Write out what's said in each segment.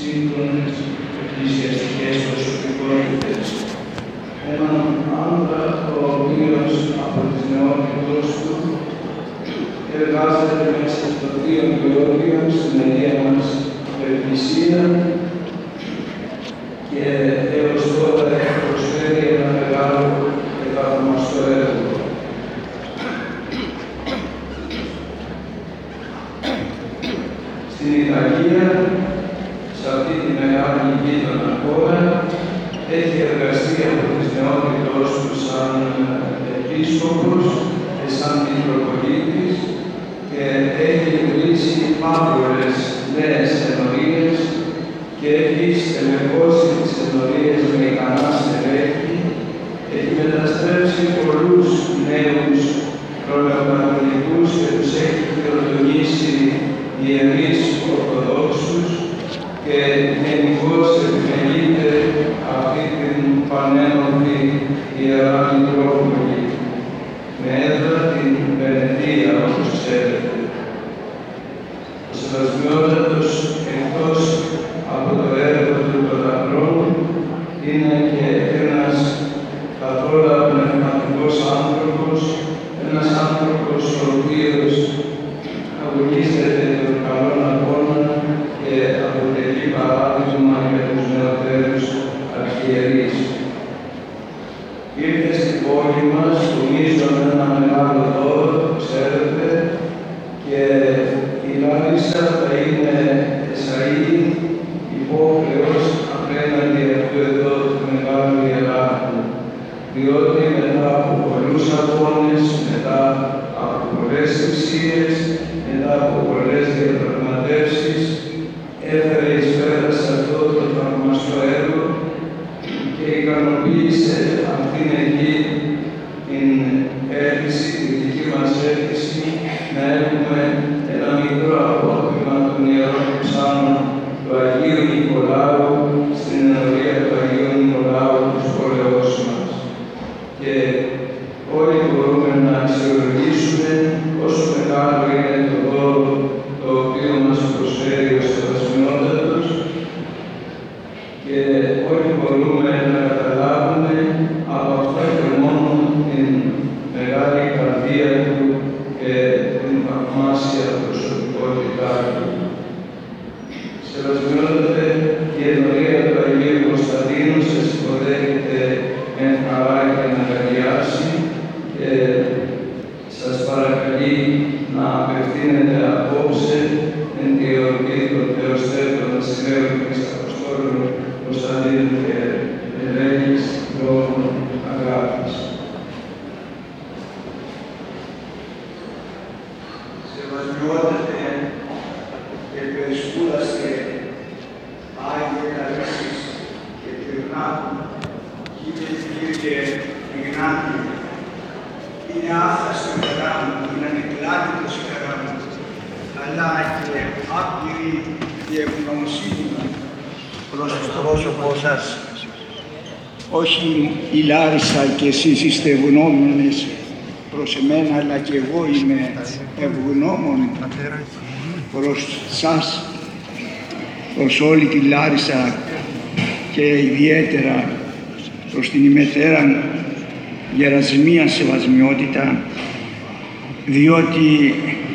σύγχρονες εκκλησιαστικές προσωπικότητες. Έναν άντρα ο οποίος από τις νεότητες του εργάζεται μέσα στο Θείο Γεώργιο στην Αγία μας Εκκλησία και έως τώρα έχει προσφέρει ένα μεγάλο και θαυμαστό έργο. Στην Ιταλία, σε αυτή τη μεγάλη γείτονα χώρα, έχει εργαστεί από τις νεότητες του σαν επίσκοπος και σαν μητροπολίτης και έχει ιδρύσει πάμπολες νέες ενορίες και έχει στελεχώσει τις ενορίες με ικανά στελέχη, έχει μεταστρέψει πολλούς νέους προλαμβανωτικούς και τους έχει χειροτονήσει ιερείς Ορθοδόξους και γενικώς επιμελείται αυτή την πανένοπη Ιερά Μητρόπολη με έδρα την Βενετία, όπως ξέρετε. Ο Σεβασμιότατος, εκτός από το έργο του των λαμπρών, είναι και ένας καθόλου πνευματικός άνθρωπος, ένας άνθρωπος ο οποίος αγωνίζεται των καλών αγώνων και αποτελεί παράδειγμα για τους νεωτέρους αρχιερείς. Ήρθε στην πόλη μας, νομίζω με ένα μεγάλο δώρο, ξέρετε, και η Λάρισα θα είναι εσαΐ υπόχρεος απέναντι αυτού εδώ του μεγάλου ιεράρχου, διότι μετά από πολλούς αγώνες, μετά από πολλές θυσίες, μετά από πολλές διαπραγματεύσεις, έφερε εις πέρας αυτό το θαυμαστό έργο και ικανοποίησε αυτήν εκεί την αίτηση, τη δική μας αίτηση, να έχουμε ένα μικρό απόκτημα των Ιερών Ψάνων του Αγίου Νικολάου στην ενορία του Αγίου Νικολάου τους πόλεως μας. Και όλοι μπορούμε να αξιολογήσουμε πόσο μεγάλο είναι το δώρο το οποίο μας προσφέρει ο Σεβασμιότατος και όλοι μπορούμε να καταλάβουμε από αυτό και μόνο την μεγάλη καρδία του και την θαυμάσια προσωπικότητά του. Σεβασμιότατε, η ενορία του Αγίου Κωνσταντίνου σας υποδέχεται με χαρά και να αγκαλιάσει και σας παρακαλεί να απευθύνετε απόψε εν τη εορτή των Θεοστέτων Ασημαίων Χρισταποστόλων Κωνσταντίνου και Ελένης λόγων αγάπης. Σεβασμιότατε και περισπούδαστε Άγιε Καλύσσης και Τυρνάκου, Κύριε Ιγνάτη, είναι άθαστο η χαρά μου, είναι ανεκλάδητος η χαρά μου, αλλά και άπειρη η ευγνωμοσύνη μου προς το πρόσωπό σας. Όχι η Λάρισα και εσείς είστε ευγνώμονες προς εμένα, αλλά και εγώ είμαι ευγνώμων προς σας, προς όλη τη Λάρισα και ιδιαίτερα προς την ημετέραν Γερασμία Σεβασμιότητα, διότι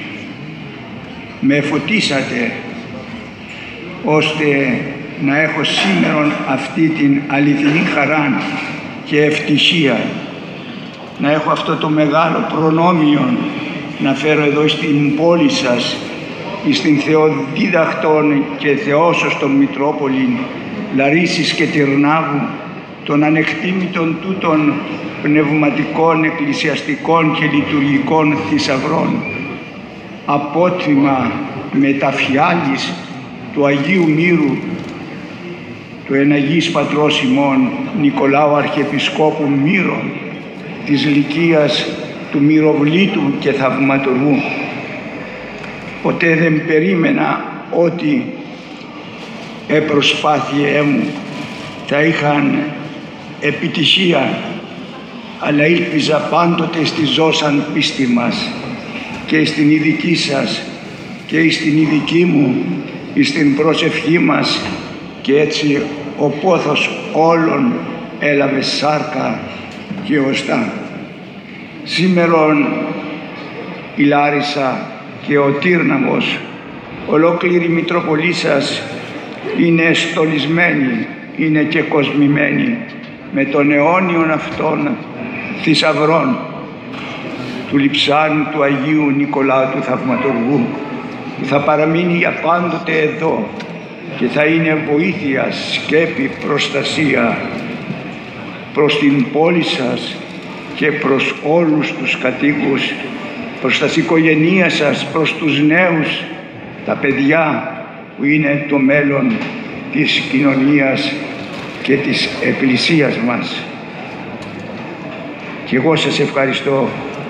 με φωτίσατε ώστε να έχω σήμερον αυτή την αληθινή χαρά και ευτυχία, να έχω αυτό το μεγάλο προνόμιο να φέρω εδώ στην πόλη σας, στην Θεοδίδακτον και Θεόσωστον Μητρόπολη Λαρίσης και Τυρνάβου, των ανεκτήμητων τούτων πνευματικών, εκκλησιαστικών και λειτουργικών θησαυρών, απότριμα μεταφιάλης του Αγίου Μύρου, του εναγής πατρός ημών Νικολάου Αρχιεπισκόπου Μύρων, της Λυκίας του Μυροβλήτου και Θαυματουργού. Ποτέ δεν περίμενα ότι προσπάθειέ μου θα είχαν επιτυχία, αλλά ήλπιζα πάντοτε στη ζώσαν πίστη μας και στην ειδική σας και στην ειδική μου, στην προσευχή μας και έτσι ο πόθος όλων έλαβε σάρκα και οστά. Σήμερον η Λάρισα και ο Τύρναβος, ολόκληρη η Μητροπολή σας, είναι στολισμένη, είναι και κοσμημένη με τον αιώνιον αυτών θησαυρών του λειψάνου του Αγίου Νικολάου του Θαυματουργού, που θα παραμείνει για πάντοτε εδώ και θα είναι βοήθεια, σκέπη, προστασία προς την πόλη σας και προς όλους τους κατοίκους, προς τα οικογένεια σας, προς τους νέους, τα παιδιά που είναι το μέλλον της κοινωνίας και της εκκλησίας μας. Και εγώ σας ευχαριστώ,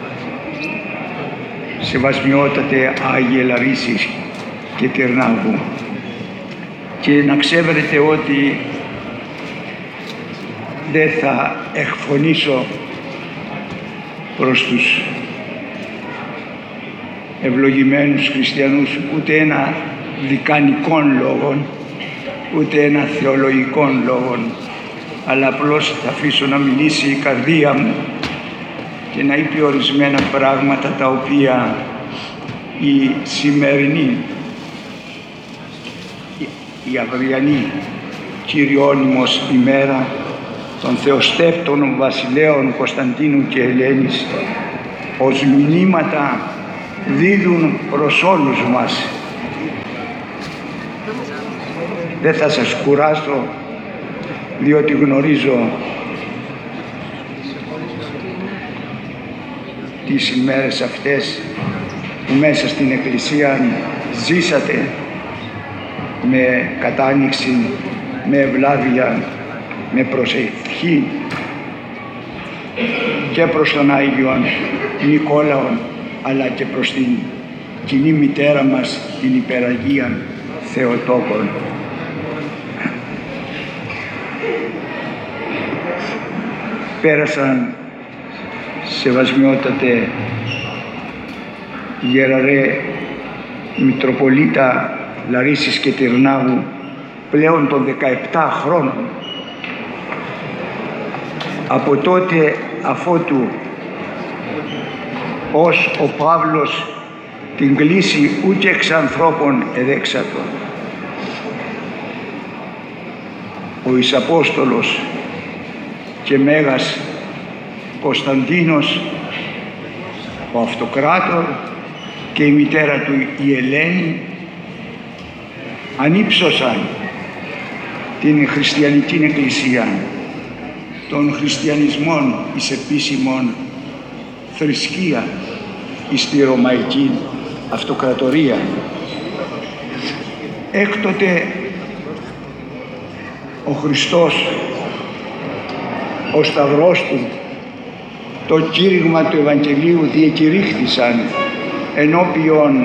σεβασμιότατε Άγιε Λαρίσης και Τυρνάβου, και να ξέρετε ότι δεν θα εκφωνήσω προς τους ευλογημένους χριστιανούς ούτε ένα δικανικών λόγων, ούτε ένα θεολογικών λόγων, αλλά απλώς θα αφήσω να μιλήσει η καρδία μου και να είπε ορισμένα πράγματα τα οποία η σημερινή, η αυριανή κυριώνυμος ημέρα των Θεοστέφτων βασιλέων Κωνσταντίνου και Ελένης ως μηνύματα δίδουν προς όλους μας. Δεν θα σας κουράσω, διότι γνωρίζω τις ημέρες αυτές που μέσα στην Εκκλησία ζήσατε με κατάνοιξη, με ευλάβεια, με προσευχή και προς τον Άγιον Νικόλαο, αλλά και προς την κοινή μητέρα μας, την Υπεραγία Θεοτόκον. Πέρασαν, σεβασμιότατε Γεραρέ Μητροπολίτα Λαρίσης και Τυρνάβου, πλέον των 17 χρόνων από τότε αφότου ως ο Παύλος την κλίση ούτε εξ ανθρώπων εδέξατο. Ο Ισαπόστολος και Μέγας Κωνσταντίνος, ο Αυτοκράτορ και η μητέρα του η Ελένη ανύψωσαν την χριστιανική εκκλησία, των χριστιανισμών εις επίσημον θρησκεία εις τη Ρωμαϊκή Αυτοκρατορία. Έκτοτε ο Χριστός, ο Σταυρός του, το κήρυγμα του Ευαγγελίου διακηρύχθησαν ενώπιον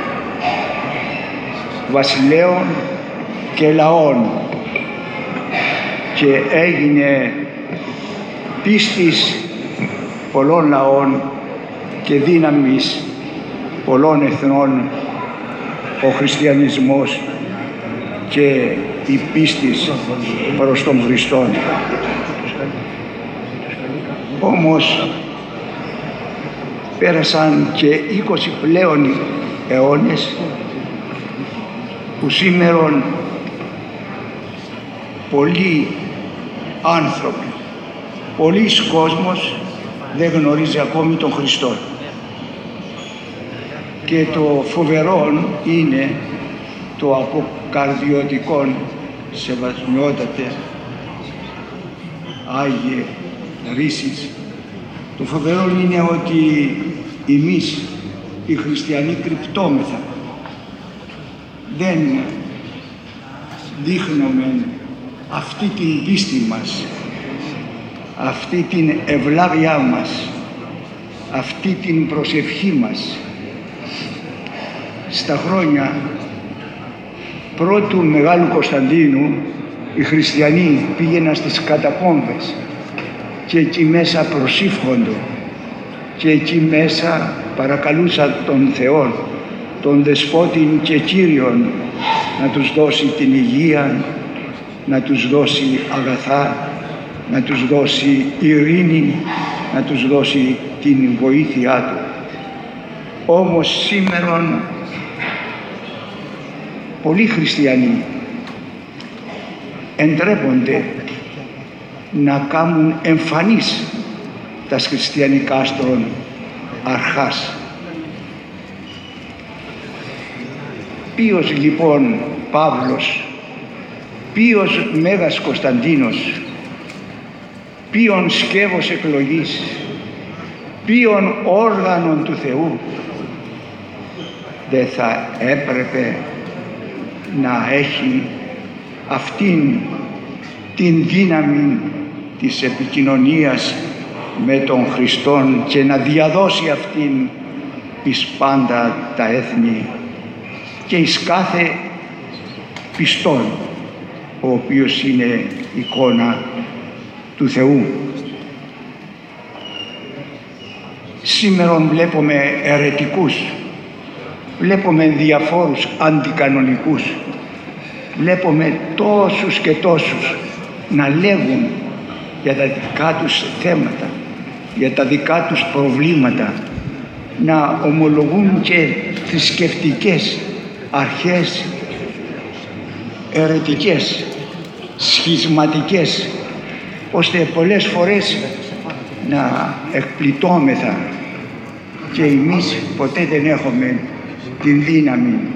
βασιλέων και λαών και έγινε πίστης πολλών λαών και δύναμης πολλών εθνών ο χριστιανισμός και η πίστης προς τον Χριστόν. Όμως πέρασαν και 20 πλέον αιώνες που σήμερον πολλοί άνθρωποι, πολλής κόσμος δεν γνωρίζει ακόμη τον Χριστό. Και το φοβερό είναι το αποκαρδιωτικό, σεβασμιότατε Άγιε Ρήσης, το φοβερό είναι ότι εμείς οι χριστιανοί κρυπτόμεθα, δεν δείχνουμε αυτή την πίστη μας, αυτή την ευλάβειά μας, αυτή την προσευχή μας. Στα χρόνια πρώτου Μεγάλου Κωνσταντίνου οι χριστιανοί πήγαιναν στις κατακόμβες και εκεί μέσα προσήφχοντο και εκεί μέσα παρακαλούσαν τον Θεό, τον Δεσπότην και Κύριον να τους δώσει την υγεία, να τους δώσει αγαθά, να τους δώσει ειρήνη, να τους δώσει την βοήθειά Του. Όμως σήμερον πολλοί χριστιανοί εντρέπονται να κάνουν εμφανείς τας χριστιανικάστρων αρχάς. Ποιος λοιπόν Παύλος, ποιος Μέγας Κωνσταντίνος, ποιον σκεύος εκλογής, ποιον όργανον του Θεού δεν θα έπρεπε να έχει αυτήν την δύναμη της επικοινωνίας με τον Χριστόν και να διαδώσει αυτήν εις πάντα τα έθνη και εις κάθε πιστόν, ο οποίος είναι εικόνα του Θεού. Σήμερα βλέπουμε αιρετικούς, βλέπουμε διαφόρους αντικανονικούς, βλέπουμε τόσους και τόσους να λέγουν για τα δικά τους θέματα, για τα δικά τους προβλήματα, να ομολογούν και θρησκευτικές αρχές αιρετικές, σχισματικές, ώστε πολλές φορές να εκπληττόμεθα και εμείς ποτέ δεν έχουμε την δύναμη